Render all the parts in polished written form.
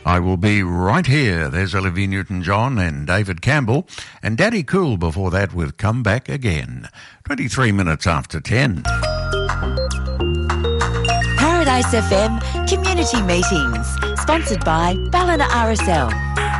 I will be right here. There's Olivia Newton-John and David Campbell, and Daddy Cool before that with Come Back Again. 23 minutes after 10. Paradise FM Community Meetings, sponsored by Ballina RSL.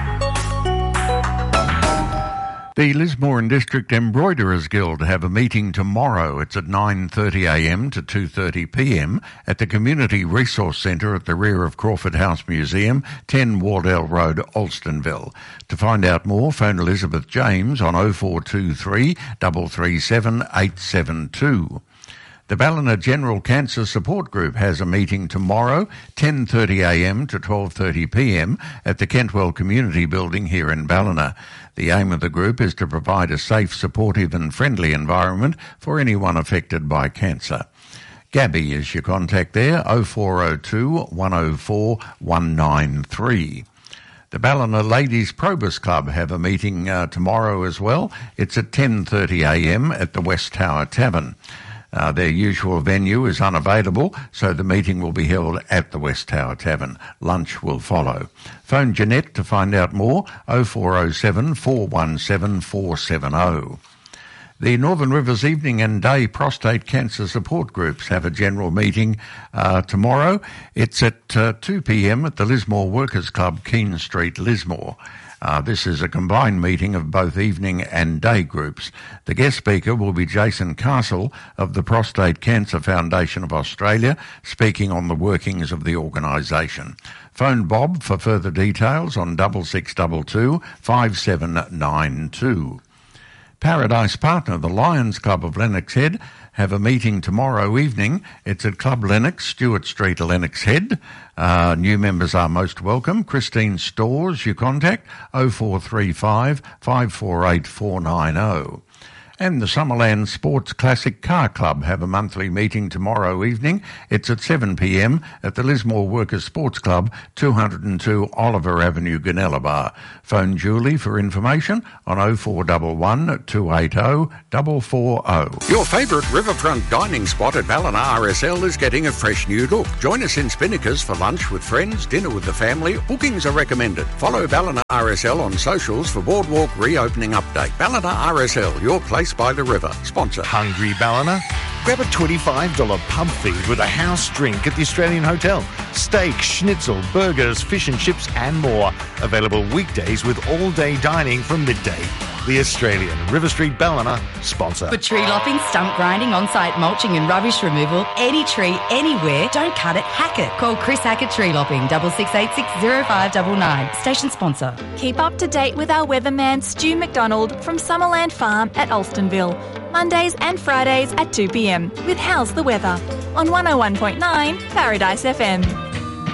The Lismore and District Embroiderers Guild have a meeting tomorrow. It's at 9:30am to 2:30pm at the Community Resource Centre at the rear of Crawford House Museum, 10 Wardell Road, Alstonville. To find out more, phone Elizabeth James on 0423 337 872. The Ballina General Cancer Support Group has a meeting tomorrow, 10:30am to 12:30pm at the Kentwell Community Building here in Ballina. The aim of the group is to provide a safe, supportive and friendly environment for anyone affected by cancer. Gabby is your contact there, 0402 104 193. The Ballina Ladies Probus Club have a meeting tomorrow as well. It's at 10:30am at the West Tower Tavern. Their usual venue is unavailable, so the meeting will be held at the West Tower Tavern. Lunch will follow. Phone Jeanette to find out more, 0407 417 470. The Northern Rivers Evening and Day Prostate Cancer Support Groups have a general meeting tomorrow. It's at 2pm at the Lismore Workers Club, Keene Street, Lismore. This is a combined meeting of both evening and day groups. The guest speaker will be Jason Castle of the Prostate Cancer Foundation of Australia, speaking on the workings of the organisation. Phone Bob for further details on 6622 5792. Paradise Partner, the Lions Club of Lennox Head, have a meeting tomorrow evening. It's at Club Lennox, Stewart Street, Lennox Head. New members are most welcome. Christine Stores, you contact 0435 548 490. And the Summerland Sports Classic Car Club have a monthly meeting tomorrow evening. It's at 7pm at the Lismore Workers Sports Club, 202 Oliver Avenue, Gunnellabar. Phone Julie for information on 0411 280 440. Your favourite riverfront dining spot at Ballina RSL is getting a fresh new look. Join us in Spinnakers for lunch with friends, dinner with the family. Bookings are recommended. Follow Ballina RSL on socials for Boardwalk reopening update. Ballina RSL, your place by the river. Sponsor. Hungry Ballina? Grab a $25 pub feed with a house drink at the Australian Hotel. Steak, schnitzel, burgers, fish and chips and more. Available weekdays with all-day dining from midday. The Australian, River Street Ballina, sponsor. For tree lopping, stump grinding, on-site mulching and rubbish removal, any tree, anywhere, don't cut it, hack it. Call Chris Hackett Tree Lopping, 6686 0599. Station sponsor. Keep up to date with our weatherman Stu McDonald from Summerland Farm at Alstonville. Mondays and Fridays at 2pm with How's the Weather on 101.9 Paradise FM.